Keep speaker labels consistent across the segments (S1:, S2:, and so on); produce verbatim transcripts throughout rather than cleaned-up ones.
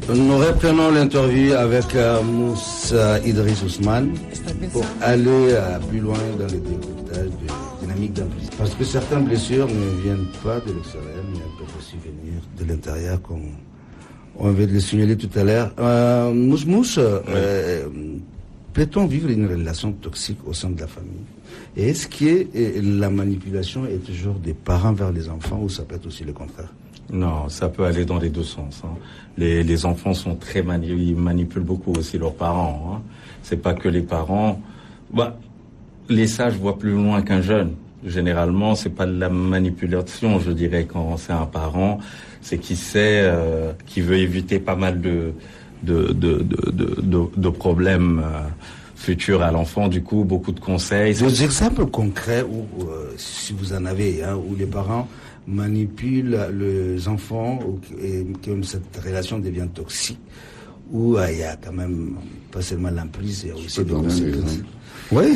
S1: Nous reprenons l'interview avec euh, Moussa Idriss Ousmane pour aller euh, plus loin dans le décryptage de dynamique d'emprise. Parce que certaines blessures ne viennent pas de l'extérieur, mais elles peuvent aussi venir de l'intérieur, comme on vient de le signaler tout à l'heure. Euh, Mouss Mouss, euh, oui. Peut-on vivre une relation toxique au sein de la famille? Et est-ce que la manipulation est toujours des parents vers les enfants ou ça peut être aussi le contraire?
S2: Non, ça peut aller dans les deux sens. Hein. Les, les enfants sont très mani- ils manipulent beaucoup aussi leurs parents. Hein. C'est pas que les parents. Bah, les sages voient plus loin qu'un jeune. Généralement, c'est pas de la manipulation, je dirais, quand c'est un parent, c'est qui sait, euh, qui veut éviter pas mal de de de de de, de, de problèmes euh, futurs à l'enfant. Du coup, beaucoup de conseils.
S1: Des exemples concrets où, euh, si vous en avez, hein, où les parents manipulent les enfants et que cette relation devient toxique, où il euh, y a quand même pas seulement l'emprise, il y a aussi des conséquences. Oui.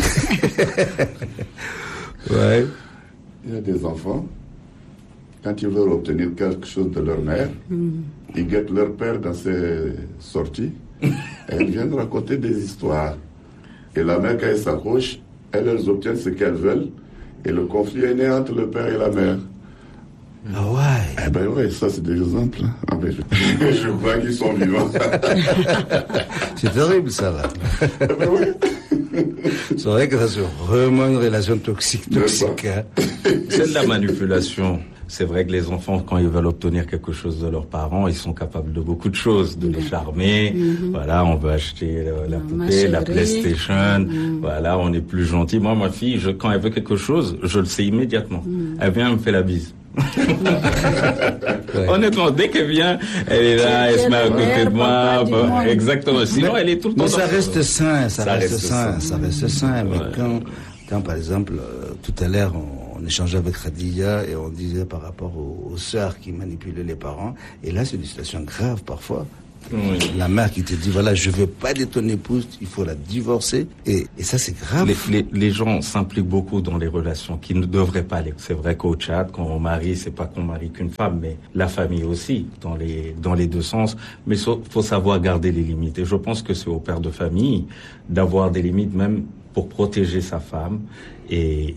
S1: Ouais.
S3: Il y a des enfants, quand ils veulent obtenir quelque chose de leur mère, mm. ils guettent leur père dans ses sorties et ils viennent raconter des histoires. Et la mère, quand elle s'accroche, elles, elles obtiennent ce qu'elles veulent et le conflit est né entre le père et la mère.
S1: Ah ouais.
S3: Eh ben ouais, ça c'est des exemples. Ah ben je, je crois qu'ils sont vivants.
S1: C'est terrible ça là.
S3: Eh ben ouais.
S1: C'est vrai que ça c'est vraiment une relation toxique, toxique. Hein.
S2: C'est de la manipulation. C'est vrai que les enfants, quand ils veulent obtenir quelque chose de leurs parents, ils sont capables de beaucoup de choses, de les charmer. Mm-hmm. Voilà, on veut acheter la, la poupée, la PlayStation. Mm-hmm. Voilà, on est plus gentil. Moi, ma fille, je, quand elle veut quelque chose, je le sais immédiatement. Mm-hmm. Elle vient, elle me fait la bise. Ouais. Honnêtement, dès qu'elle vient, elle est là, elle se met à côté de moi. Bon, exactement. Sinon,
S1: mais,
S2: elle est tout le temps.
S1: Mais ça reste sain, ça, ça reste, reste sain,
S2: sain,
S1: ça reste sain. Mais ouais. quand, quand, par exemple, euh, tout à l'heure, on, on échangeait avec Khadija et on disait par rapport aux, aux sœurs qui manipulaient les parents. Et là, c'est une situation grave parfois. Oui. La mère qui te dit voilà, je veux pas de ton épouse, il faut la divorcer, et, et ça c'est grave.
S2: Les, les, les gens s'impliquent beaucoup dans les relations qui ne devraient pas aller. C'est vrai qu'au Tchad, quand on marie, c'est pas qu'on marie qu'une femme, mais la famille aussi, dans les dans les deux sens. Mais il faut savoir garder les limites. Et je pense que c'est au père de famille d'avoir des limites, même pour protéger sa femme et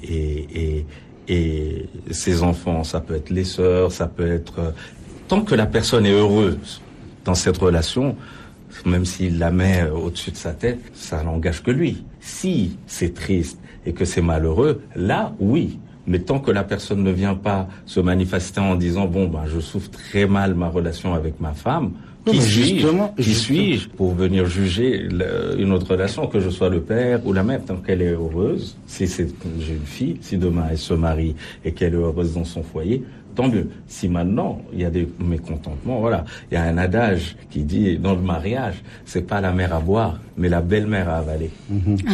S2: et et, et ses enfants. Ça peut être les sœurs, ça peut être tant que la personne est heureuse dans cette relation, même s'il la met au-dessus de sa tête, ça n'engage que lui. Si c'est triste et que c'est malheureux, là, oui. Mais tant que la personne ne vient pas se manifester en disant « Bon, ben, je souffre très mal ma relation avec ma femme », qui suis-je Qui suis-je pour venir juger une autre relation, que je sois le père ou la mère, tant qu'elle est heureuse. Si c'est, j'ai une fille, si demain elle se marie et qu'elle est heureuse dans son foyer, tant mieux. Si maintenant il y a des mécontentements, voilà. Il y a un adage qui dit dans le mariage, c'est pas la mère à boire, mais la belle-mère à avaler.
S1: Mm-hmm.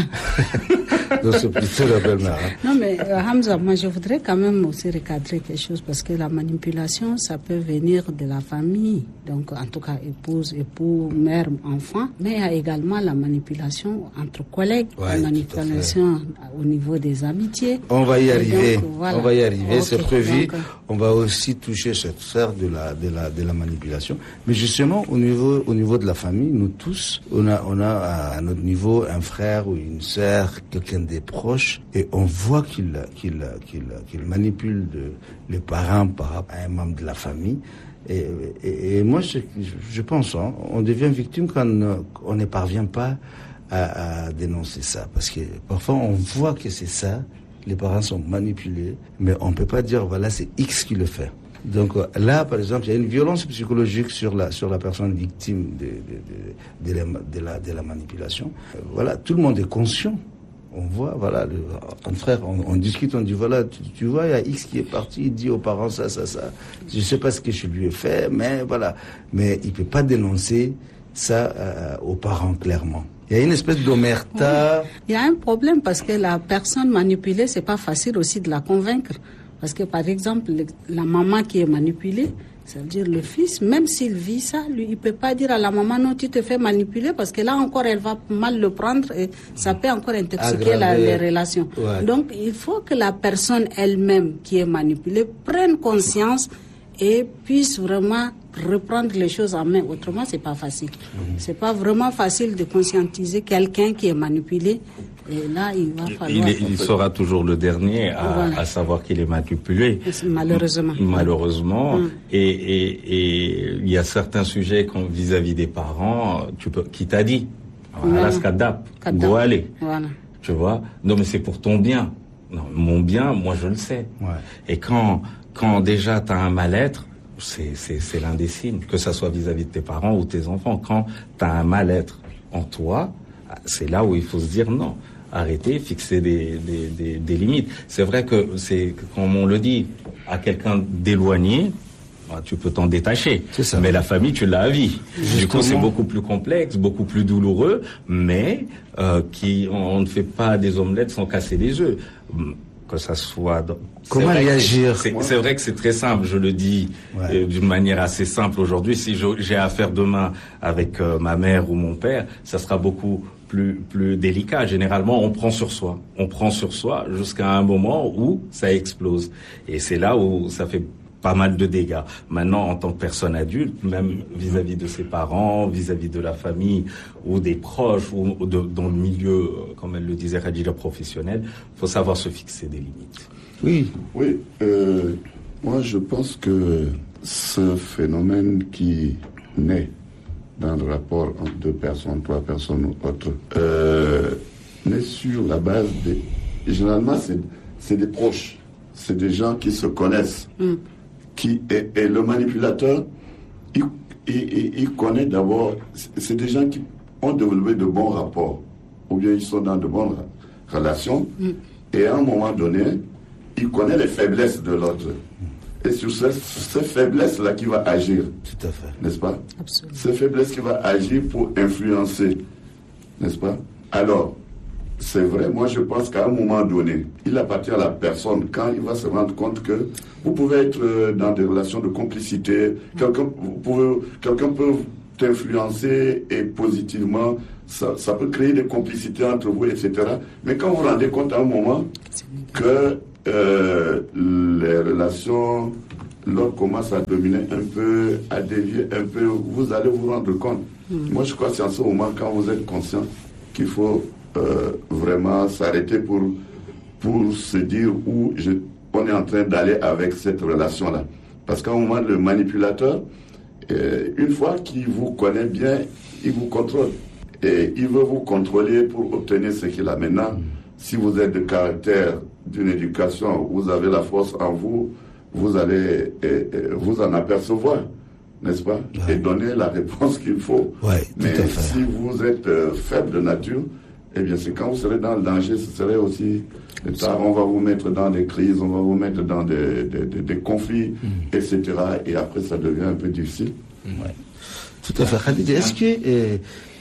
S1: Donc c'est plutôt la belle-mère. Hein.
S4: Non mais euh, Hamza, moi je voudrais quand même aussi recadrer quelque chose parce que la manipulation, ça peut venir de la famille, donc en tout cas épouse, époux, mère, enfant, mais il y a également la manipulation entre collègues, ouais, la manipulation au niveau des amitiés.
S1: On va y arriver. Donc, voilà. On va y arriver, okay. C'est prévu. Donc, on va aussi toucher cette sphère de la de la de la manipulation, mais justement au niveau au niveau de la famille, nous tous, on a on a à notre niveau un frère ou une sœur, quelqu'un des proches, et on voit qu'il qu'il qu'il qu'il manipule de, les parents par rapport à un membre de la famille. Et, et, et moi, je, je pense, hein, on devient victime quand on ne parvient pas à, à dénoncer ça, parce que parfois on voit que c'est ça. Les parents sont manipulés, mais on ne peut pas dire, voilà, c'est X qui le fait. Donc là, par exemple, il y a une violence psychologique sur la, sur la personne victime de, de, de, de, la, de, la, de la manipulation. Voilà, tout le monde est conscient. On voit, voilà, le, un frère, on, on discute, on dit, voilà, tu, tu vois, il y a X qui est parti, il dit aux parents ça, ça, ça. Je ne sais pas ce que je lui ai fait, mais voilà. Mais il ne peut pas dénoncer ça euh, aux parents, clairement. Il y a une espèce d'omerta.
S4: Oui. Il y a un problème parce que la personne manipulée, c'est pas facile aussi de la convaincre. Parce que par exemple, la maman qui est manipulée, c'est-à-dire le fils, même s'il vit ça, lui, il peut pas dire à la maman non, tu te fais manipuler parce que là encore, elle va mal le prendre et ça peut encore intoxiquer la, les relations. Ouais. Donc, il faut que la personne elle-même qui est manipulée prenne conscience et puisse vraiment reprendre les choses en main. Autrement, c'est pas facile. Mmh. C'est pas vraiment facile de conscientiser quelqu'un qui est manipulé. Et là, il va falloir...
S2: Il, est, il sera toujours le dernier à, voilà. à savoir qu'il est manipulé.
S4: Malheureusement.
S2: Malheureusement.
S4: Mmh.
S2: Et, et, et il y a certains sujets comme vis-à-vis des parents, tu peux, qui t'a dit, voilà, Skadap, go aller.
S4: Voilà.
S2: Tu vois? Non, mais c'est pour ton bien. Non, mon bien, moi, je le sais.
S1: Ouais.
S2: Et quand, quand déjà t'as un mal-être, c'est, c'est, c'est l'un des signes, que ça soit vis-à-vis de tes parents ou tes enfants. Quand t'as un mal-être en toi, c'est là où il faut se dire non. Arrêter, fixer des, des, des, des limites. C'est vrai que c'est, comme on le dit, à quelqu'un d'éloigné, tu peux t'en détacher. C'est ça. Mais la famille, tu l'as à vie. Justement. Du coup, c'est beaucoup plus complexe, beaucoup plus douloureux, mais euh, qui, on, on ne fait pas des omelettes sans casser les œufs. Que ça soit... Dans...
S1: Comment réagir?
S2: C'est, c'est vrai que c'est très simple, je le dis ouais. euh, d'une manière assez simple aujourd'hui. Si je, j'ai affaire demain avec euh, ma mère ou mon père, ça sera beaucoup plus plus délicat. Généralement, on prend sur soi. On prend sur soi jusqu'à un moment où ça explose. Et c'est là où ça fait pas mal de dégâts. Maintenant, en tant que personne adulte, même vis-à-vis de ses parents, vis-à-vis de la famille ou des proches, ou de, dans le milieu, comme elle le disait, Khadija, professionnel, faut savoir se fixer des limites.
S3: Oui, oui. Euh, moi, je pense que ce phénomène qui naît dans le rapport entre deux personnes, trois personnes ou autres, euh, naît sur la base des... Généralement, c'est, c'est des proches. C'est des gens qui se connaissent. Mm. Qui est, et le manipulateur, il, il, il connaît d'abord, c'est des gens qui ont développé de bons rapports, ou bien ils sont dans de bonnes relations, mm. et à un moment donné, il connaît les faiblesses de l'autre. Et sur ces, ces faiblesses-là qu'il va agir.
S1: Tout à fait.
S3: N'est-ce pas?
S4: Absolument.
S3: Ces faiblesses qu'il va agir pour influencer. N'est-ce pas? Alors, c'est vrai, moi je pense qu'à un moment donné, il appartient à la personne, quand il va se rendre compte que vous pouvez être dans des relations de complicité, quelqu'un, vous pouvez, quelqu'un peut t'influencer et positivement, ça, ça peut créer des complicités entre vous, et cetera. Mais quand vous vous rendez compte à un moment que euh, les relations, l'autre commence à dominer un peu, à dévier un peu, vous allez vous rendre compte. Mmh. Moi je crois que c'est en ce moment, quand vous êtes conscient, qu'il faut Euh, vraiment s'arrêter pour, pour se dire où je, on est en train d'aller avec cette relation-là. Parce qu'à un moment, le manipulateur, euh, une fois qu'il vous connaît bien, il vous contrôle. Et il veut vous contrôler pour obtenir ce qu'il a. Maintenant, si vous êtes de caractère d'une éducation, vous avez la force en vous, vous allez euh, euh, vous en apercevoir, n'est-ce pas? Ouais. Et donner la réponse qu'il faut.
S1: Ouais,
S3: mais si vous êtes euh, faible de nature, eh bien, c'est quand vous serez dans le danger, ce serait aussi tard, on va vous mettre dans des crises, on va vous mettre dans des, des, des, des conflits, mmh. et cetera. Et après, ça devient un peu difficile.
S1: Mmh. Ouais. Tout à fait. Khadija, est-ce que euh,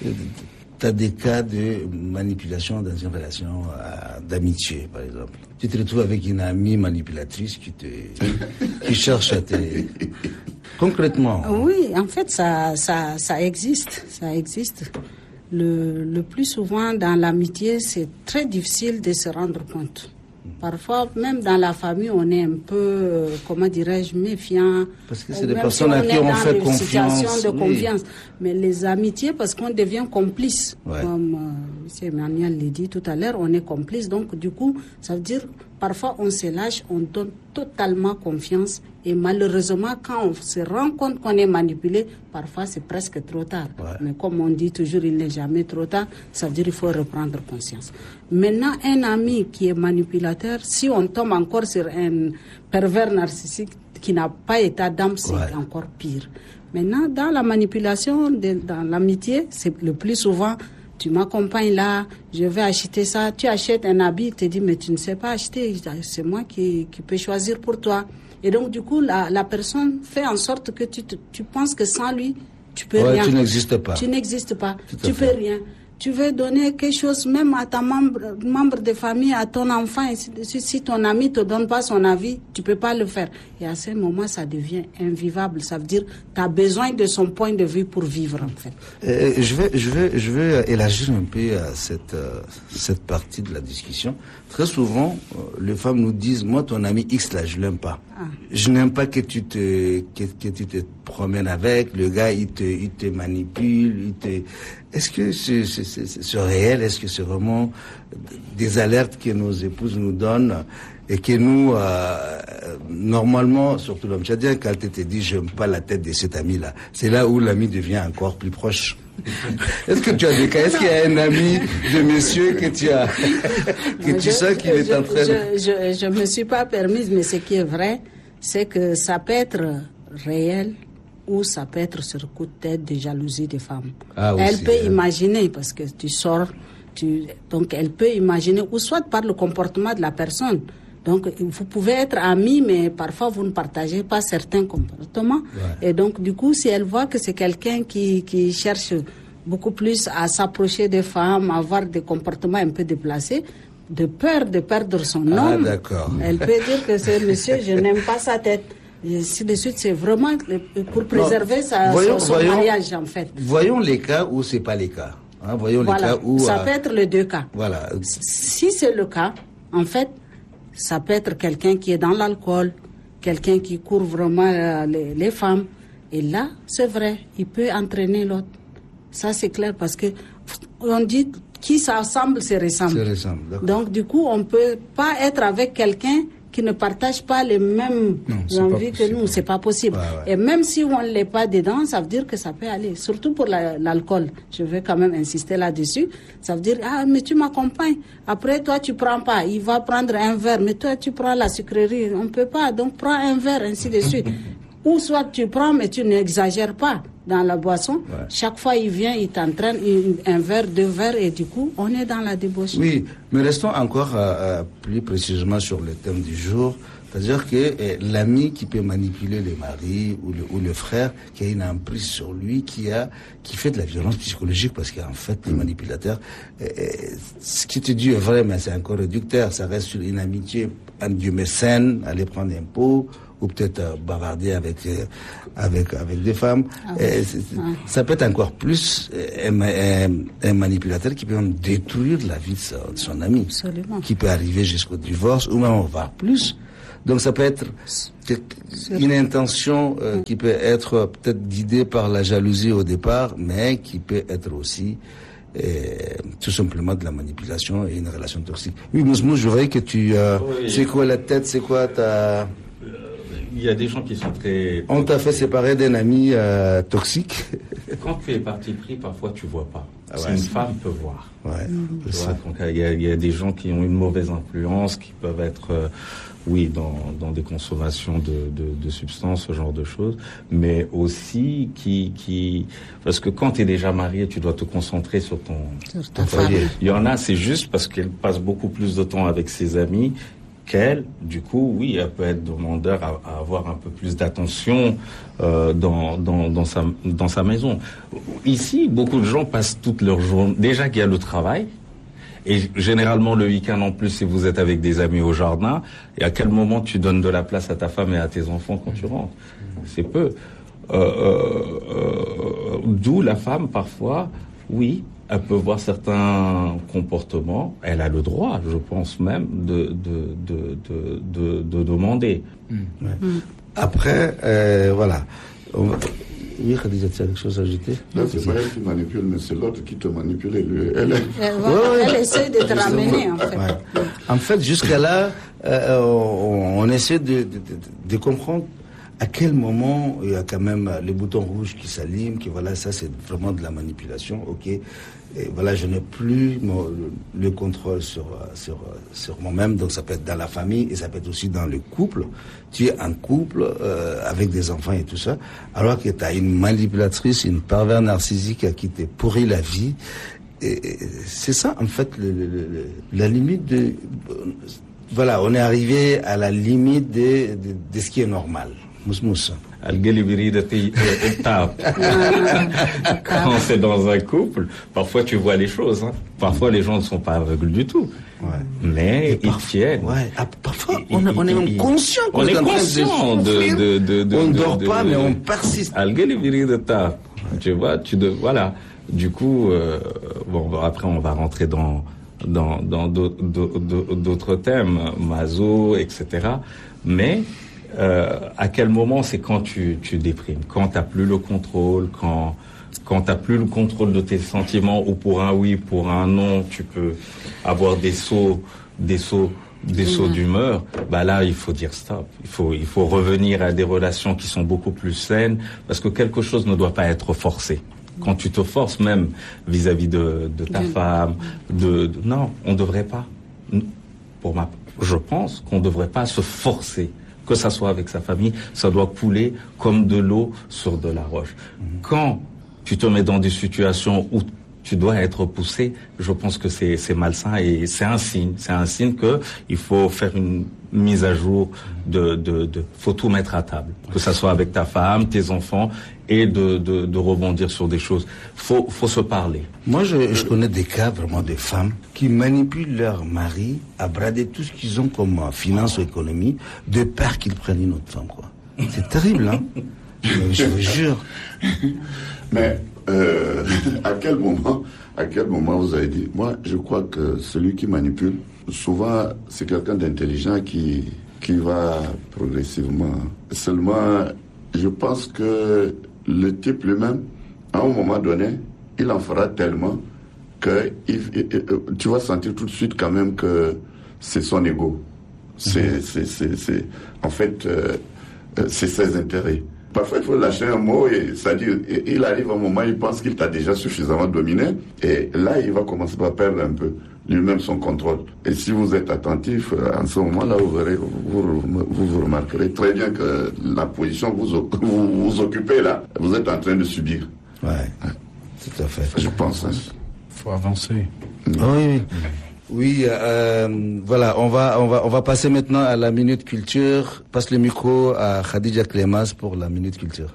S1: tu as des cas de manipulation dans une relation euh, d'amitié, par exemple? Tu te retrouves avec une amie manipulatrice qui, te, qui cherche à te... Concrètement.
S4: Oui, en fait, ça, ça, ça existe. Ça existe. Le, le plus souvent dans l'amitié, c'est très difficile de se rendre compte. Parfois, même dans la famille, on est un peu, euh, comment dirais-je, méfiant.
S1: Parce que c'est des personnes à qui on fait confiance.
S4: Situation de confiance. Oui. Mais les amitiés, parce qu'on devient complice. Ouais. Comme euh, M. Emmanuel l'a dit tout à l'heure, on est complice. Donc, du coup, ça veut dire, parfois, on se lâche, on donne totalement confiance. Et malheureusement, quand on se rend compte qu'on est manipulé, parfois, c'est presque trop tard. Ouais. Mais comme on dit toujours, il n'est jamais trop tard. Ça veut dire qu'il faut reprendre conscience. Maintenant, un ami qui est manipulateur, si on tombe encore sur un pervers narcissique qui n'a pas état d'âme, c'est ouais. encore pire. Maintenant, dans la manipulation, de, dans l'amitié, c'est le plus souvent, tu m'accompagnes là, je vais acheter ça, tu achètes un habit, il te dit, mais tu ne sais pas acheter, c'est moi qui, qui peux choisir pour toi. Et donc, du coup, la, la personne fait en sorte que tu, te, tu penses que sans lui, tu peux
S1: ouais,
S4: rien.
S1: Tu n'existes pas.
S4: Tu n'existes pas, tu peux rien. tu veux donner quelque chose même à ta membre, membre de famille, à ton enfant, et si, si ton ami te donne pas son avis, tu peux pas le faire. Et à ce moment, ça devient invivable. Ça veut dire, tu as besoin de son point de vue pour vivre, en fait.
S1: Euh, je vais, je vais, je vais élargir un peu à cette, euh, cette partie de la discussion. Très souvent, euh, les femmes nous disent, moi, ton ami X là, je l'aime pas. Ah. Je n'aime pas que tu te, que, que tu te promènes avec. Le gars, il te, il te manipule, il te. Est-ce que c'est, c'est, c'est, c'est réel? Est-ce que c'est vraiment des alertes que nos épouses nous donnent et que nous, euh, normalement, surtout l'homme tchadien, quand tu te dis j'aime pas la tête de cet ami-là, c'est là où l'ami devient encore plus proche. Est-ce que tu as des cas? Est-ce qu'il y a un ami de monsieur que tu as, que tu je, sens qu'il est en train de...
S4: Je, je, je me suis pas permise, mais ce qui est vrai, c'est que ça peut être réel ou ça peut être sur coup de tête de jalousie des femmes. Ah, aussi, elle peut hein. imaginer, parce que tu sors, tu, donc elle peut imaginer, ou soit par le comportement de la personne. Donc, vous pouvez être amis, mais parfois vous ne partagez pas certains comportements. Ouais. Et donc, du coup, si elle voit que c'est quelqu'un qui, qui cherche beaucoup plus à s'approcher des femmes, à avoir des comportements un peu déplacés, de peur de perdre son
S1: ah,
S4: homme,
S1: d'accord.
S4: elle peut dire que c'est monsieur, je n'aime pas sa tête. Et ainsi de suite, c'est vraiment pour préserver non, sa, voyons, son, son voyons, mariage, en fait.
S1: Voyons les cas où c'est pas les cas. Hein, voyons
S4: voilà.
S1: les cas où...
S4: Ça
S1: euh...
S4: peut être les deux cas.
S1: Voilà.
S4: Si c'est le cas, en fait, ça peut être quelqu'un qui est dans l'alcool, quelqu'un qui court vraiment euh, les, les femmes. Et là, c'est vrai, il peut entraîner l'autre. Ça, c'est clair, parce que on dit qui s'assemble, se ressemble.
S1: Se ressemble,
S4: donc, du coup, on ne peut pas être avec quelqu'un qui ne partagent pas les mêmes non, envies que nous, c'est pas possible. Ouais, ouais. Et même si on ne l'est pas dedans, ça veut dire que ça peut aller. Surtout pour la, l'alcool, je vais quand même insister là-dessus. Ça veut dire, ah, mais tu m'accompagnes. Après, toi, tu prends pas. Il va prendre un verre, mais toi, tu prends la sucrerie. On ne peut pas, donc prends un verre, ainsi de suite. Ou soit tu prends, mais tu n'exagères pas dans la boisson. Ouais. Chaque fois, il vient, il t'entraîne un verre, deux verres, et du coup, on est dans la débauche.
S1: Oui, mais restons encore euh, plus précisément sur le thème du jour. C'est-à-dire que eh, l'ami qui peut manipuler le mari ou le, ou le frère, qui a une emprise sur lui, qui a qui fait de la violence psychologique, parce qu'en fait, les manipulateurs, eh, ce qui te dit est vrai, mais c'est encore réducteur. Ça reste sur une amitié, un dieu mécène, aller prendre un pot, ou peut-être euh, bavarder avec euh, avec avec des femmes. Ah oui. Et ah. Ça peut être encore plus un, un, un manipulateur qui peut même détruire la vie de son, de son ami.
S4: Absolument.
S1: Qui peut arriver jusqu'au divorce, ou même voire plus. Donc ça peut être une intention euh, qui peut être peut-être guidée par la jalousie au départ, mais qui peut être aussi et tout simplement de la manipulation et une relation toxique. Oui, Mousmou, je voudrais que tu... Euh, oui. C'est quoi la tête, c'est quoi ta...
S2: Il y a des gens qui sont très...
S1: On t'a fait séparer d'un ami euh, toxique.
S2: Quand tu es parti pris, parfois tu vois pas. Ah ouais, une
S1: c'est...
S2: femme peut voir.
S1: Ouais,
S2: mmh. Tu vois, donc il y, a, il y a des gens qui ont une mauvaise influence, qui peuvent être, euh, oui, dans, dans des consommations de, de, de substances, ce genre de choses, mais aussi qui, qui, parce que quand tu es déjà marié, tu dois te concentrer sur ton,
S4: sur ton foyer.
S2: Il y en a, c'est juste parce qu'elle passe beaucoup plus de temps avec ses amis qu'elle. Du coup, oui, elle peut être demandeur à, à avoir un peu plus d'attention euh, dans, dans, dans, sa, dans sa maison. Ici, beaucoup de gens passent toute leur journée. Déjà qu'il y a le travail, et généralement le week-end en plus, si vous êtes avec des amis au jardin, et à quel moment tu donnes de la place à ta femme et à tes enfants quand tu rentres? C'est peu. Euh, euh, euh, d'où la femme, parfois, oui, elle peut voir certains comportements. Elle a le droit, je pense même, de, de, de, de, de, de demander.
S1: Mmh. Ouais. Mmh. Après, euh, voilà. On va... Oui, Khadija, tu as quelque chose à ajouter?
S3: Non, c'est pas elle qui manipule, mais c'est l'autre qui te manipule. Lui. Elle, est...
S4: elle, voilà, ouais, elle ouais. essaie de te ramener, en fait.
S1: Ouais. En fait, jusqu'à là, euh, on, on essaie de, de, de, de comprendre à quel moment il y a quand même les boutons rouges qui s'allument, que voilà, ça c'est vraiment de la manipulation, ok. Et voilà, je n'ai plus mon, le, le contrôle sur, sur, sur moi-même, donc ça peut être dans la famille et ça peut être aussi dans le couple. Tu es un couple euh, avec des enfants et tout ça, alors que tu as une manipulatrice, une pervers narcissique à qui te pourrit la vie. Et, et c'est ça, en fait, le, le, le, la limite de... Voilà, on est arrivé à la limite de, de, de ce qui est normal. Mousse-mousse.
S2: Quand c'est dans un couple, parfois tu vois les choses. Hein. Parfois les gens ne sont pas aveugles du tout. Ouais. Mais ils tiennent.
S1: Ouais. Ah, parfois, on, a, on est même conscient qu'on
S2: on
S1: est,
S2: est conscient de, de, de, de,
S1: on ne
S2: de,
S1: dort
S2: de,
S1: pas,
S2: de,
S1: mais on persiste.
S2: Tu vois, tu de, voilà. Du coup, euh, bon, après on va rentrer dans dans dans d'autres thèmes, maso, et cetera. Mais euh, à quel moment c'est quand tu tu déprimes, quand t'as plus le contrôle, quand quand t'as plus le contrôle de tes sentiments, ou pour un oui, pour un non, tu peux avoir des sauts, des sauts, des sauts d'humeur. Bah là, il faut dire stop. Il faut, il faut revenir à des relations qui sont beaucoup plus saines, parce que quelque chose ne doit pas être forcé. Quand tu te forces même vis-à-vis de, de ta femme, de, de non, on devrait pas. Pour ma, je pense qu'on devrait pas se forcer. Que ça soit avec sa famille, ça doit couler comme de l'eau sur de la roche. Quand tu te mets dans des situations où tu dois être poussé, je pense que c'est c'est malsain, et c'est un signe, c'est un signe que il faut faire une mise à jour de de de faut tout mettre à table, que ça soit avec ta femme, tes enfants, et de de de rebondir sur des choses. Faut faut se parler.
S1: Moi je je connais des cas vraiment de femmes qui manipulent leur mari à brader tout ce qu'ils ont comme finance ou économie de peur qu'ils prennent une autre femme, quoi. C'est terrible, hein. je, je vous jure.
S3: Mais euh, à quel moment, à quel moment vous avez dit, moi je crois que celui qui manipule, souvent c'est quelqu'un d'intelligent qui, qui va progressivement. Seulement, je pense que le type lui-même, à un moment donné, il en fera tellement que il, il, tu vas sentir tout de suite quand même que c'est son ego. C'est, mmh. c'est, c'est, c'est, en fait, euh, c'est ses intérêts. Parfois, il faut lâcher un mot, et c'est-à-dire, il arrive un moment, il pense qu'il t'a déjà suffisamment dominé, et là, il va commencer par perdre un peu lui-même son contrôle. Et si vous êtes attentif, en ce moment-là, vous verrez, vous, vous, vous remarquerez très bien que la position que vous, vous, vous occupez là, vous êtes en train de subir.
S1: Ouais, ouais. Tout à fait.
S3: Je pense. Il
S5: hein. faut avancer.
S1: Oui, oui. Oui, euh, voilà, on va, on va, on va passer maintenant à la minute culture. Passe le micro à Khadija Clémas pour la minute culture.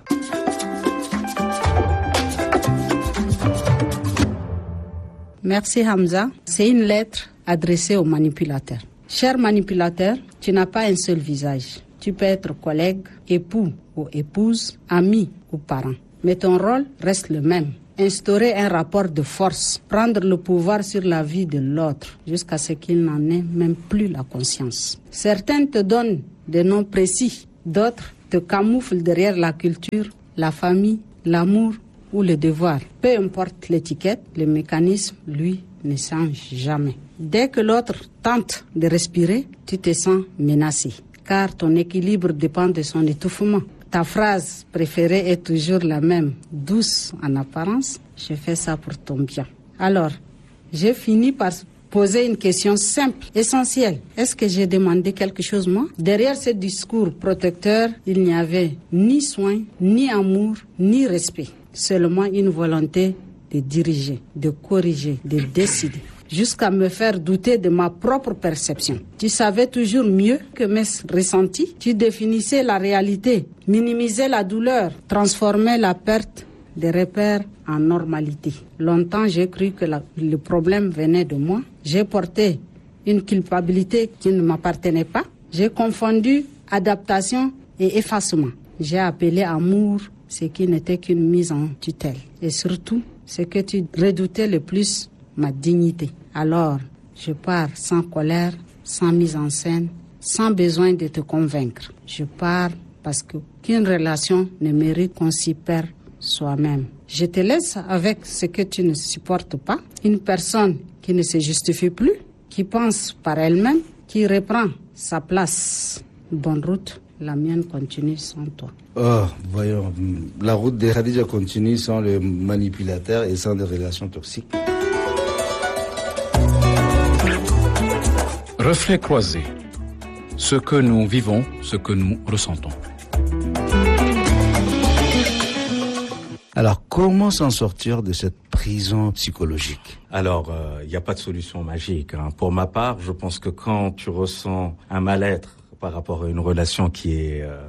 S4: Merci Hamza. C'est une lettre adressée aux manipulateurs. Cher manipulateur, tu n'as pas un seul visage. Tu peux être collègue, époux ou épouse, ami ou parent. Mais ton rôle reste le même. Instaurer un rapport de force, prendre le pouvoir sur la vie de l'autre jusqu'à ce qu'il n'en ait même plus la conscience. Certains te donnent des noms précis, d'autres te camouflent derrière la culture, la famille, l'amour ou le devoir. Peu importe l'étiquette, le mécanisme, lui, ne change jamais. Dès que l'autre tente de respirer, tu te sens menacé, car ton équilibre dépend de son étouffement. Ta phrase préférée est toujours la même, douce en apparence, je fais ça pour ton bien. Alors, j'ai fini par poser une question simple, essentielle. Est-ce que j'ai demandé quelque chose moi? Derrière ce discours protecteur, il n'y avait ni soin, ni amour, ni respect. Seulement une volonté de diriger, de corriger, de décider, jusqu'à me faire douter de ma propre perception. Tu savais toujours mieux que mes ressentis. Tu définissais la réalité, minimisais la douleur, transformais la perte des repères en normalité. Longtemps, j'ai cru que la, le problème venait de moi. J'ai porté une culpabilité qui ne m'appartenait pas. J'ai confondu adaptation et effacement. J'ai appelé amour ce qui n'était qu'une mise en tutelle. Et surtout, ce que tu redoutais le plus, ma dignité. Alors, je pars sans colère, sans mise en scène, sans besoin de te convaincre. Je pars parce qu'aucune relation ne mérite qu'on s'y perd soi-même. Je te laisse avec ce que tu ne supportes pas, une personne qui ne se justifie plus, qui pense par elle-même, qui reprend sa place. Bonne route, la mienne continue sans toi.
S1: Oh, voyons, la route de Khadija continue sans le manipulateur et sans des relations toxiques.
S5: Reflet croisé. Ce que nous vivons, ce que nous ressentons.
S1: Alors, comment s'en sortir de cette prison psychologique?
S2: Alors, il euh, n'y a pas de solution magique. Hein. Pour ma part, je pense que quand tu ressens un mal-être par rapport à une relation qui est euh,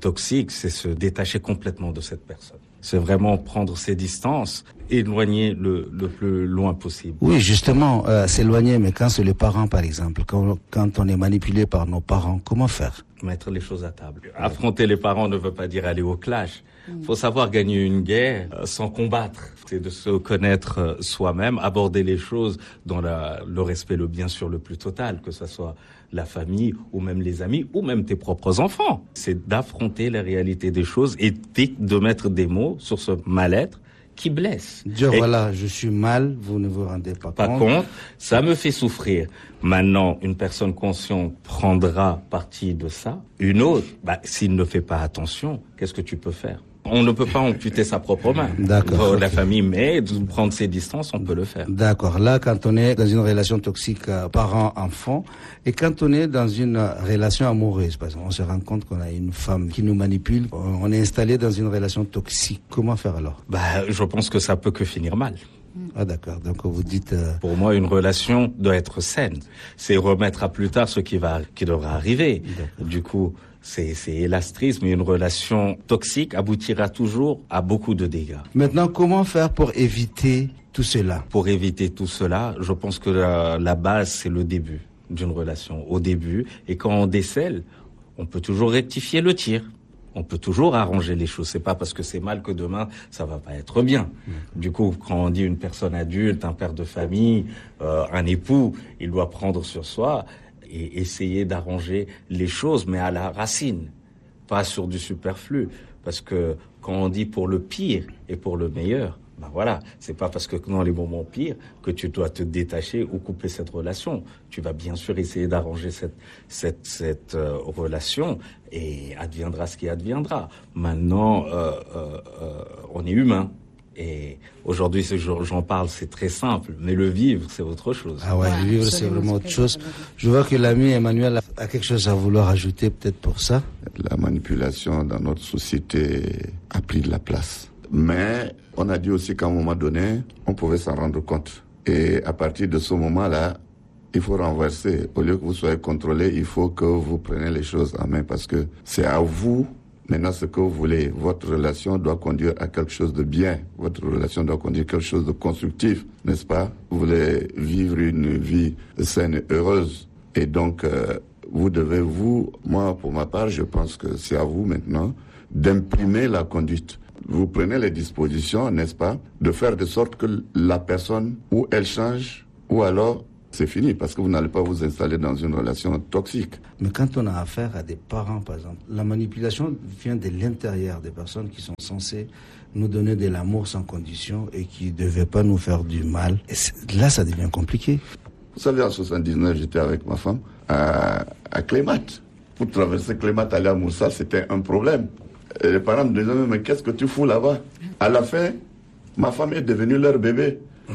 S2: toxique, c'est se détacher complètement de cette personne. C'est vraiment prendre ses distances, éloigner le, le plus loin possible.
S1: Oui, justement, euh, s'éloigner, mais quand c'est les parents, par exemple, quand, quand on est manipulé par nos parents, comment faire?
S2: Mettre les choses à table. Affronter les parents ne veut pas dire aller au clash. Il faut savoir gagner une guerre euh, sans combattre. C'est de se connaître euh, soi-même, aborder les choses dans la, le respect, le bien sûr le plus total, que ce soit la famille ou même les amis ou même tes propres enfants. C'est d'affronter la réalité des choses et de mettre des mots sur ce mal-être qui blesse.
S1: Dire, et voilà, je suis mal, vous ne vous rendez pas,
S2: pas compte. compte. Ça me fait souffrir. Maintenant, une personne consciente prendra partie de ça. Une autre, bah, s'il ne fait pas attention, qu'est-ce que tu peux faire? On ne peut pas amputer sa propre main.
S1: D'accord.
S2: La famille, mais de prendre ses distances, on peut le faire.
S1: D'accord. Là, quand on est dans une relation toxique euh, parent-enfant, et quand on est dans une relation amoureuse, parce qu'on se rend compte qu'on a une femme qui nous manipule, on est installé dans une relation toxique. Comment faire alors?
S2: Bah, je pense que ça peut que finir mal.
S1: Ah d'accord, donc vous dites... Euh...
S2: Pour moi, une relation doit être saine. C'est remettre à plus tard ce qui va, qui devra arriver. Du coup, c'est, c'est élastrisme, mais une relation toxique aboutira toujours à beaucoup de dégâts.
S1: Maintenant, comment faire pour éviter tout cela?
S2: Pour éviter tout cela, je pense que la, la base, c'est le début d'une relation. Au début, et quand on décèle, on peut toujours rectifier le tir. On peut toujours arranger les choses. C'est pas parce que c'est mal que demain ça va pas être bien. Mmh. Du coup, quand on dit une personne adulte, un père de famille, euh, un époux, il doit prendre sur soi et essayer d'arranger les choses, mais à la racine, pas sur du superflu. Parce que quand on dit pour le pire et pour le meilleur, ben voilà, c'est pas parce que dans les moments pires que tu dois te détacher ou couper cette relation. Tu vas bien sûr essayer d'arranger cette cette cette euh, relation et adviendra ce qui adviendra. Maintenant, euh, euh, euh, on est humain. Et aujourd'hui, ce jour, j'en parle, c'est très simple, mais le vivre, c'est autre chose.
S1: Ah ouais, le vivre, c'est vraiment autre chose. Je vois que l'ami Emmanuel a quelque chose à vouloir ajouter peut-être pour ça.
S3: La manipulation dans notre société a pris de la place. Mais on a dit aussi qu'à un moment donné, on pouvait s'en rendre compte. Et à partir de ce moment-là, il faut renverser. Au lieu que vous soyez contrôlé, il faut que vous preniez les choses en main parce que c'est à vous maintenant ce que vous voulez. Votre relation doit conduire à quelque chose de bien. Votre relation doit conduire à quelque chose de constructif, n'est-ce pas? Vous voulez vivre une vie saine et heureuse. Et donc, euh, vous devez, vous, moi, pour ma part, je pense que c'est à vous maintenant d'imprimer la conduite. Vous prenez les dispositions, n'est-ce pas, de faire de sorte que la personne, ou elle change, ou alors c'est fini, parce que vous n'allez pas vous installer dans une relation toxique.
S1: Mais quand on a affaire à des parents, par exemple, la manipulation vient de l'intérieur des personnes qui sont censées nous donner de l'amour sans condition et qui ne devaient pas nous faire du mal. Et là, ça devient compliqué.
S3: Vous savez, en soixante-dix-neuf, j'étais avec ma femme à, à Clémat. Pour traverser Clémat, aller à Moussa, c'était un problème. Et les parents me disaient, mais qu'est-ce que tu fous là-bas? À la fin, ma femme est devenue leur bébé.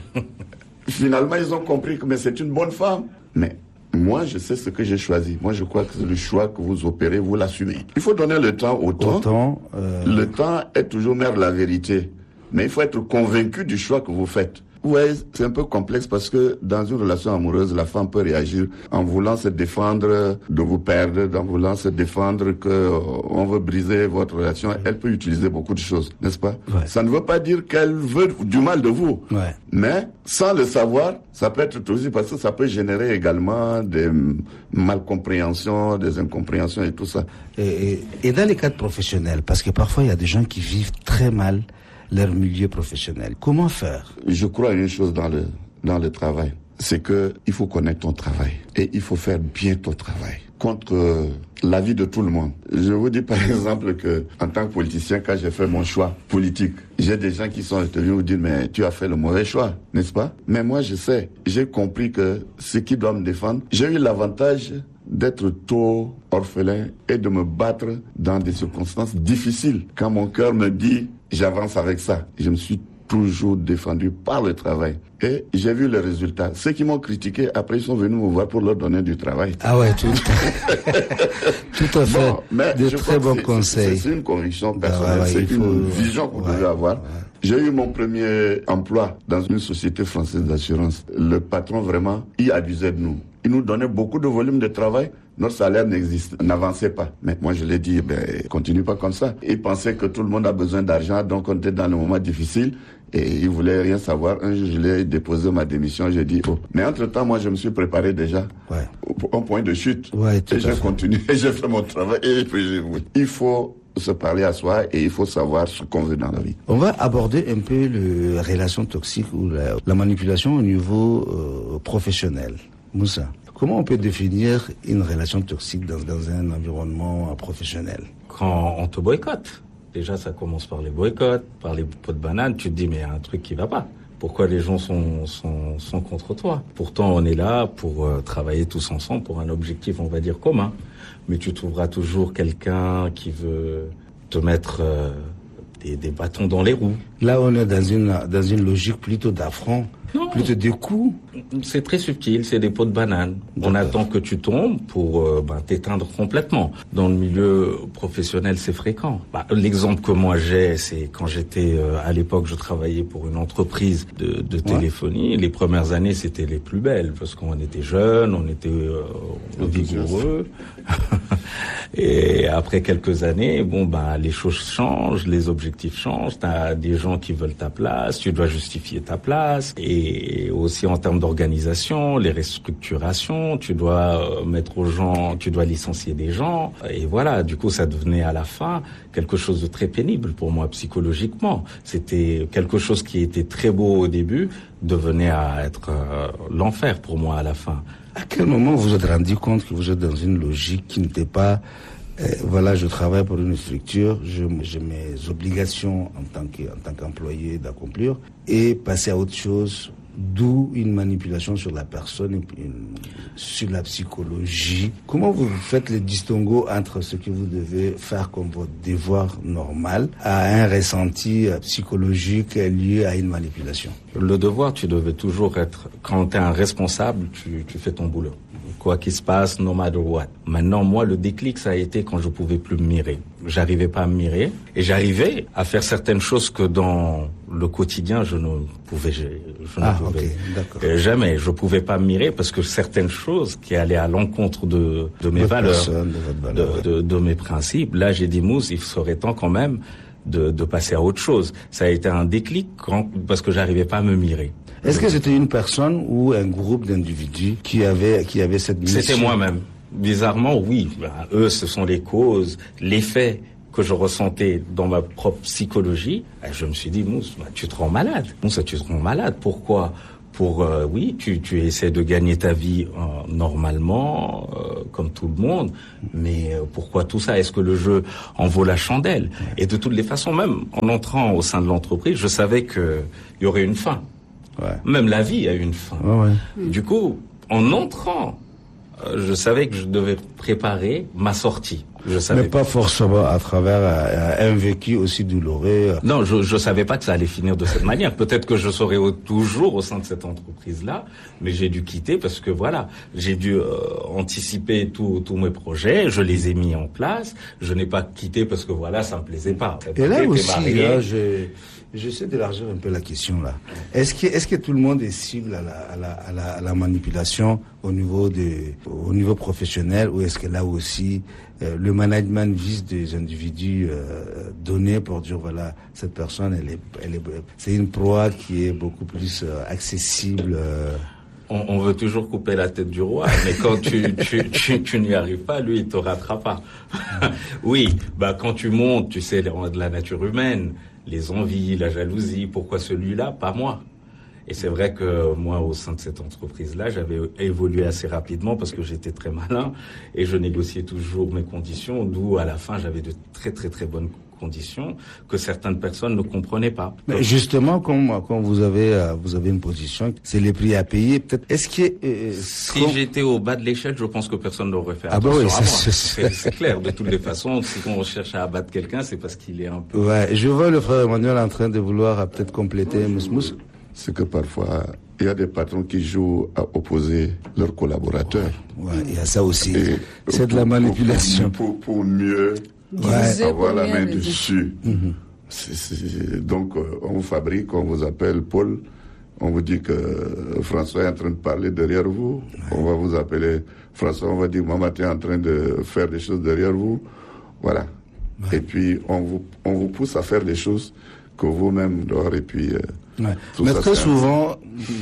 S3: Finalement, ils ont compris que mais c'est une bonne femme. Mais moi, je sais ce que j'ai choisi. Moi, je crois que le choix que vous opérez, vous l'assumez. Il faut donner le temps au temps.
S1: Au temps euh...
S3: Le temps est toujours mère de la vérité. Mais il faut être convaincu du choix que vous faites. Ouais, c'est un peu complexe parce que dans une relation amoureuse, la femme peut réagir en voulant se défendre de vous perdre, en voulant se défendre que euh, on veut briser votre relation. Elle peut utiliser beaucoup de choses, n'est-ce pas?
S1: Ouais.
S3: Ça ne veut pas dire qu'elle veut du mal de vous.
S1: Ouais.
S3: Mais sans le savoir, ça peut être aussi parce que ça peut générer également des malcompréhensions, des incompréhensions et tout ça.
S1: Et, et, et dans les cadres professionnels, parce que parfois il y a des gens qui vivent très mal leur milieu professionnel. Comment faire?
S3: Je crois à une chose dans le, dans le travail, c'est que il faut connaître ton travail et il faut faire bien ton travail contre euh, l'avis de tout le monde. Je vous dis par exemple que en tant que politicien, quand j'ai fait mon choix politique, j'ai des gens qui sont venus vous dire mais tu as fait le mauvais choix, n'est-ce pas? Mais moi je sais, j'ai compris que ce qui doit me défendre, j'ai eu l'avantage d'être tôt orphelin et de me battre dans des circonstances difficiles. Quand mon cœur me dit j'avance avec ça, je me suis toujours défendu par le travail. Et j'ai vu les résultats. Ceux qui m'ont critiqué, après, ils sont venus me voir pour leur donner du travail.
S1: Ah ouais, tout, tout à fait. Bon, mais de très bons conseils.
S3: C'est une conviction personnelle,
S1: bah ouais, ouais,
S3: c'est une faut... vision qu'on
S1: ouais,
S3: devait avoir.
S1: Ouais.
S3: J'ai eu mon premier emploi dans une société française d'assurance. Le patron, vraiment, il abusait de nous. ils nous donnaient beaucoup de volume de travail. Notre salaire n'existe, n'avançait pas. Mais moi, je l'ai dit, ben, continue pas comme ça. Ils pensaient que tout le monde a besoin d'argent, donc on était dans le moment difficile. Et ils voulaient rien savoir. Un jour, je l'ai déposé ma démission, j'ai dit, oh. Mais entre-temps, moi, je me suis préparé déjà.
S1: Ouais.
S3: Au, au point de chute.
S1: Ouais,
S3: et j'ai continué, j'ai fait mon travail. Et puis, j'ai... il faut se parler à soi et il faut savoir ce qu'on veut dans la vie.
S1: On va aborder un peu les relations toxiques ou la, la manipulation au niveau euh, professionnel. Moussa, comment on peut définir une relation toxique dans, dans un environnement professionnel?
S2: Quand on te boycotte. Déjà, ça commence par les boycotts, par les pots de banane. Tu te dis, mais il y a un truc qui va pas. Pourquoi les gens sont, sont, sont contre toi? Pourtant, on est là pour euh, travailler tous ensemble pour un objectif, on va dire, commun. Mais tu trouveras toujours quelqu'un qui veut te mettre euh, des, des bâtons dans les roues.
S1: Là, on est dans une, dans une logique plutôt d'affront, non. plutôt de coups.
S2: C'est très subtil, c'est des pots de banane. On attend que tu tombes pour euh, ben, t'éteindre complètement. Dans le milieu professionnel, c'est fréquent. Bah, l'exemple que moi j'ai, c'est quand j'étais, euh, à l'époque, je travaillais pour une entreprise de, de téléphonie. Ouais. Les premières années, c'était les plus belles, parce qu'on était jeunes, on était euh, vigoureux. Et après quelques années, bon, ben, les choses changent, les objectifs changent. T'as des gens qui veulent ta place, tu dois justifier ta place. Et aussi en termes d'organisation, les restructurations, tu dois mettre aux gens, tu dois licencier des gens. Et voilà, du coup, ça devenait à la fin quelque chose de très pénible pour moi psychologiquement. C'était quelque chose qui était très beau au début, devenait à être euh, l'enfer pour moi à la fin.
S1: À quel moment vous vous êtes rendu compte que vous êtes dans une logique qui n'était pas... Euh, voilà, je travaille pour une structure, je, j'ai mes obligations en tant que, en tant qu'employé d'accomplir et passer à autre chose, d'où une manipulation sur la personne, une, sur la psychologie. Comment vous faites le distinguo entre ce que vous devez faire comme votre devoir normal à un ressenti psychologique lié à une manipulation?
S2: Le devoir, tu devais toujours être, quand tu es un responsable, tu, tu fais ton boulot. Quoi qu'il se passe, no matter what. Maintenant, moi, le déclic, ça a été quand je pouvais plus me mirer. J'arrivais pas à me mirer et j'arrivais à faire certaines choses que dans le quotidien, je ne pouvais, je, je
S1: ah,
S2: ne pouvais
S1: okay,
S2: jamais. Je pouvais pas me mirer parce que certaines choses qui allaient à l'encontre de, de mes valeurs,
S1: personne, de, votre valeur,
S2: de, de, de mes principes. Là, j'ai dit, Mousse, il serait temps quand même de, de passer à autre chose. Ça a été un déclic quand, parce que j'arrivais pas à me mirer.
S1: Est-ce que c'était une personne ou un groupe d'individus qui avait, qui avait cette mission?
S2: C'était moi-même. Bizarrement, oui. Ben, eux, ce sont les causes, les faits que je ressentais dans ma propre psychologie. Et je me suis dit, Mousse, ben, tu te rends malade. Mousse, tu te rends malade. Pourquoi? Pour, euh, oui, tu, tu essaies de gagner ta vie euh, normalement, euh, comme tout le monde, mais euh, pourquoi tout ça? Est-ce que le jeu en vaut la chandelle? Et de toutes les façons, même en entrant au sein de l'entreprise, je savais qu'il y aurait une fin.
S1: Ouais.
S2: Même la vie a une fin.
S1: Ouais, ouais.
S2: Du coup, en entrant, euh, je savais que je devais préparer ma sortie. Je savais
S1: Mais pas forcément à travers un, un vécu aussi douloureux.
S2: Non, je je savais pas que ça allait finir de cette manière. Peut-être que je serais au, toujours au sein de cette entreprise-là, mais j'ai dû quitter parce que voilà, j'ai dû euh, anticiper tous tous mes projets, je les ai mis en place. Je n'ai pas quitté parce que voilà, ça me plaisait pas.
S1: Et là aussi, là, je j'essaie d'élargir un peu la question là. Est-ce que est-ce que tout le monde est cible à la à la à la, à la manipulation au niveau de au niveau professionnel, ou est-ce que là aussi Euh, le management vise des individus euh, donnés pour dire voilà, cette personne elle est, elle est c'est une proie qui est beaucoup plus euh, accessible. Euh...
S2: On, on veut toujours couper la tête du roi, mais quand tu tu tu, tu n'y arrives pas, lui il te rattrape pas. Oui, bah quand tu montes, tu sais de la nature humaine, les envies, la jalousie. Pourquoi celui-là, pas moi? Et c'est vrai que moi, au sein de cette entreprise-là, j'avais évolué assez rapidement parce que j'étais très malin et je négociais toujours mes conditions, d'où à la fin, j'avais de très très très bonnes conditions que certaines personnes ne comprenaient pas.
S1: Mais justement, quand, quand vous avez vous avez une position, c'est les prix à payer. Peut-être. Est-ce que euh,
S2: si quand... j'étais au bas de l'échelle, je pense que personne n'aurait fait
S1: ah
S2: attention
S1: bah oui,
S2: à moi.
S1: C'est,
S2: c'est, c'est clair. De toutes les façons, si on cherche à abattre quelqu'un, c'est parce qu'il est un peu.
S1: Ouais. Je vois le frère Emmanuel en train de vouloir euh, peut-être compléter Mousse Mousse.
S3: C'est que parfois, il y a des patrons qui jouent à opposer leurs collaborateurs.
S1: Ouais, il y a ça aussi. Et c'est pour, de la manipulation.
S3: Pour, pour, pour mieux
S1: ouais.
S3: avoir la main dessus. Mm-hmm. C'est, c'est, donc, on vous fabrique, on vous appelle Paul, On vous dit que François est en train de parler derrière vous. Ouais. On va vous appeler François, on va dire maman, tu es en train de faire des choses derrière vous. Voilà. Ouais. Et puis, on vous, on vous pousse à faire des choses que vous-même dehors. Et puis, euh,
S1: ouais. Mais très souvent,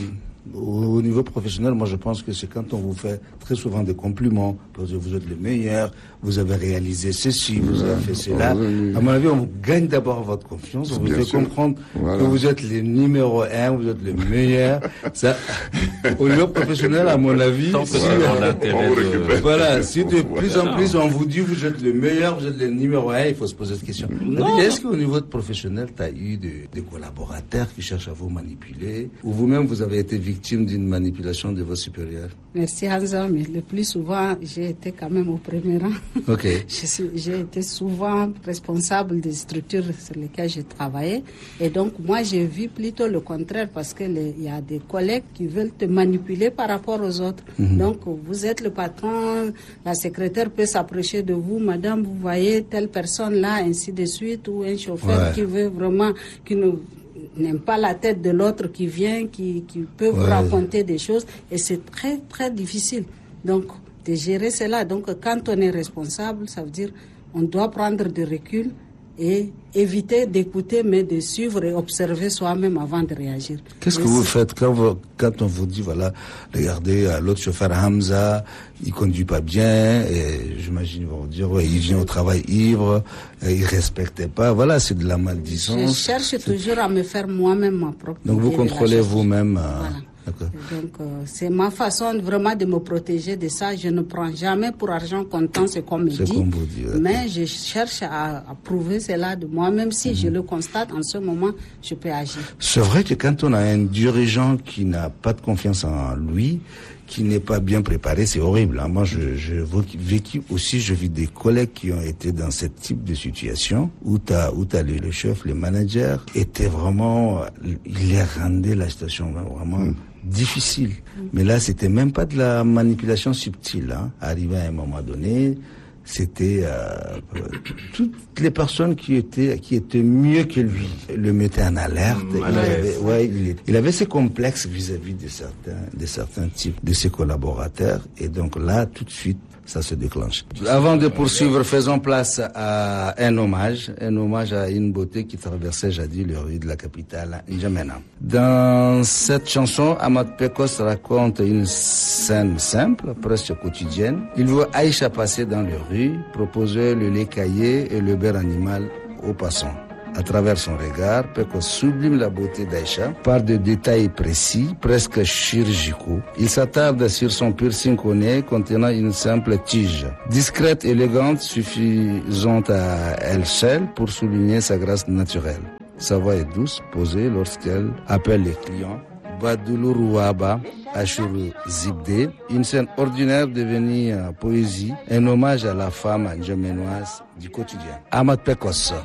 S1: au niveau professionnel, moi je pense que c'est quand on vous fait très souvent des compliments, parce que vous êtes le meilleur, vous avez réalisé ceci, vous avez fait cela. À mon avis, on vous gagne d'abord votre confiance, on vous fait comprendre voilà. que vous êtes le numéro un, vous êtes le meilleur. Ça, au niveau professionnel, à mon avis, si,
S2: voilà,
S1: de... voilà, si de plus en plus on vous dit vous êtes le meilleur, vous êtes le numéro un, il faut se poser cette question. Est-ce qu'au niveau professionnel, tu as eu des, des collaborateurs qui cherchent à vous manipuler, ou vous-même vous avez été victime d'une manipulation de vos supérieurs?
S4: Merci Hamza, mais le plus souvent, j'ai été quand même au premier rang.
S1: Okay.
S4: J'ai été souvent responsable des structures sur lesquelles j'ai travaillé. Et donc, moi, j'ai vu plutôt le contraire parce qu'il y a des collègues qui veulent te manipuler par rapport aux autres. Mm-hmm. Donc, vous êtes le patron, la secrétaire peut s'approcher de vous, madame, vous voyez telle personne là, ainsi de suite, ou un chauffeur ouais. qui veut vraiment, qui ne n'aime pas la tête de l'autre qui vient, qui, qui peut ouais. vous raconter des choses. Et c'est très, très difficile. Donc, de gérer cela. Donc, quand on est responsable, ça veut dire on doit prendre du recul et éviter d'écouter, mais de suivre et observer soi-même avant de réagir.
S1: Qu'est-ce que vous faites quand, vous, quand on vous dit, voilà, regardez, l'autre chauffeur Hamza, il conduit pas bien, et j'imagine ils vont dire, ouais, il vient au travail ivre, il respectait pas, voilà, c'est de la maledicence.
S4: Je cherche c'est... toujours à me faire moi-même ma propre.
S1: Donc vous contrôlez vous-même. Euh...
S4: Voilà. D'accord. Donc, euh, c'est ma façon vraiment de me protéger de ça. Je ne prends jamais pour argent comptant ce qu'on me
S1: c'est
S4: dit.
S1: Qu'on vous dit
S4: mais je cherche à, à prouver cela de moi. Même si mmh. je le constate, en ce moment, je peux agir.
S1: C'est vrai que quand on a un dirigeant qui n'a pas de confiance en lui, qui n'est pas bien préparé, c'est horrible. Hein. Moi, je, je vécu aussi, je vis des collègues qui ont été dans ce type de situation où t'as, où t'as le, le chef, le manager, était vraiment, il les rendait la situation vraiment mmh. difficile. Mmh. Mais là, c'était même pas de la manipulation subtile. Hein. Arrivé à un moment donné, c'était euh, toutes les personnes qui étaient qui étaient mieux que lui le mettaient en alerte. Mmh, il, avait, ouais, il, il avait ses complexes vis-à-vis de certains de certains types de ses collaborateurs, et donc là tout de suite ça se déclenche. Avant de poursuivre, faisons place à un hommage, un hommage à une beauté qui traversait jadis les rues de la capitale, N'Djamena. Dans cette chanson, Ahmad Pekos raconte une scène simple, presque quotidienne. Il voit Aïcha passer dans les rues, proposer le lait caillé et le beurre animal aux passants. À travers son regard, Pekos sublime la beauté d'Aïcha par des détails précis, presque chirurgicaux. Il s'attarde sur son piercing au nez contenant une simple tige. Discrète, élégante, suffisante à elle seule pour souligner sa grâce naturelle. Sa voix est douce, posée lorsqu'elle appelle les clients. Badoulou Rouaba, Ashuru Zibde, une scène ordinaire devenue euh, poésie, un hommage à la femme n'djaménoise du quotidien. Ahmad Pekos.